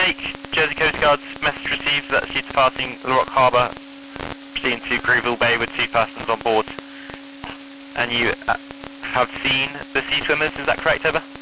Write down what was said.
take Jersey Coast Guard's message received that's you departing La Roque Harbour, proceeding to Grooville Bay with 2 persons on board. And you have seen the sea swimmers, is that correct, over?